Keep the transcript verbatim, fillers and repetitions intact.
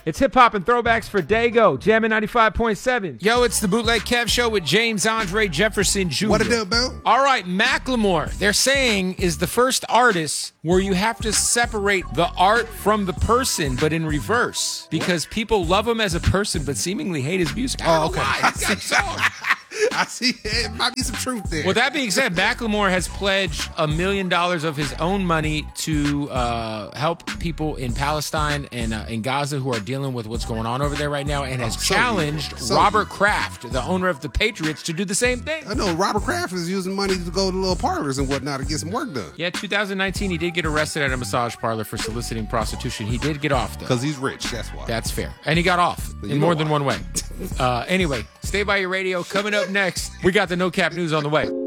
It's hip-hop and throwbacks for Dago, Jammin' ninety-five point seven. Yo, it's the Bootleg Kev Show with James Andre Jefferson Junior What it do, Bill? All right, Macklemore, they're saying, is the first artist where you have to separate the art from the person, but in reverse. Because people love him as a person, but seemingly hate his music. I don't Oh, know okay. why. He's got songs. I see. It might be some truth there. Well, that being said, Macklemore has pledged a million dollars of his own money to uh, help people in Palestine and uh, in Gaza who are dealing with what's going on over there right now, and has Oh, so challenged so Robert Kraft, the owner of the Patriots, to do the same thing. I know Robert Kraft is using money to go to little parlors and whatnot to get some work done. Yeah, two thousand nineteen, he did get arrested at a massage parlor for soliciting prostitution. He did get off, though. Because he's rich, that's why. That's fair. And he got off You in know more than why. one way. Uh, anyway, stay by your radio. Coming up next, we got the No Cap News on the way.